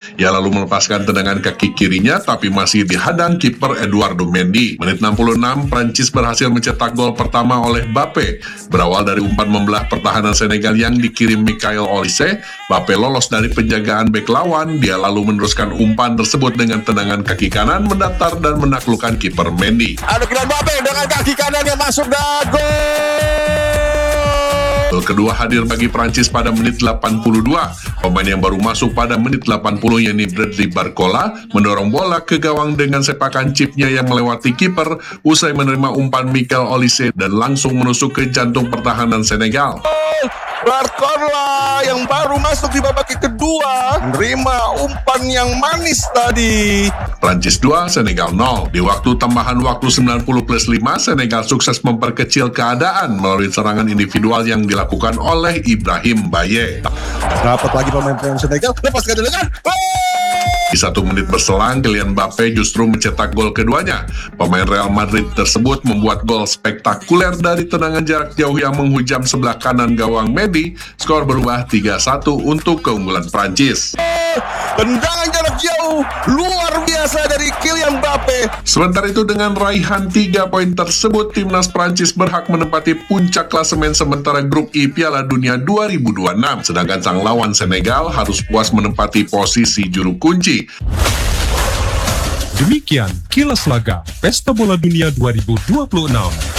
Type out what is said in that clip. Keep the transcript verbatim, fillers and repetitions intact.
Ia lalu melepaskan tendangan kaki kirinya tapi masih dihadang kiper Eduardo Mendy. Menit enam puluh enam, Prancis berhasil mencetak gol pertama oleh Mbappe. Berawal dari umpan membelah pertahanan Senegal yang dikirim Michael Olise, Mbappe lolos dari penjagaan bek lawan. Dia lalu meneruskan umpan tersebut dengan tendangan kaki kanan mendatar dan menaklukkan kiper Mendy. Ada Kylian Mbappe dengan kaki kanan yang masuk dan gol! Gol kedua hadir bagi Prancis pada menit delapan puluh dua. Pemain yang baru masuk pada menit delapan puluh yakni Bradley Barcola mendorong bola ke gawang dengan sepakan chipnya yang melewati kiper usai menerima umpan Michael Olise dan langsung menusuk ke jantung pertahanan Senegal. Barcola yang baru masuk di babak kedua menerima umpan yang manis tadi. Prancis dua, Senegal nol. Di waktu tambahan waktu sembilan puluh plus lima, Senegal sukses memperkecil keadaan melalui serangan individual yang dilakukan oleh Ibrahim Baye. Dapat lagi pemain-pemain Senegal, lepaskan dengan Di satu menit berselang, Kylian Mbappe justru mencetak gol keduanya. Pemain Real Madrid tersebut membuat gol spektakuler dari tendangan jarak jauh yang menghujam sebelah kanan gawang Mendy. Skor berubah tiga satu untuk keunggulan Prancis. Tendangan jarak jauh luar biasa dari Kylian Mbappe. Sementara itu dengan raihan tiga poin tersebut, timnas Prancis berhak menempati puncak klasemen sementara grup I Piala Dunia dua ribu dua puluh enam. Sedangkan sang lawan Senegal harus puas menempati posisi juru kunci. Demikian Kilas Laga Pesta Bola Dunia dua ribu dua puluh enam.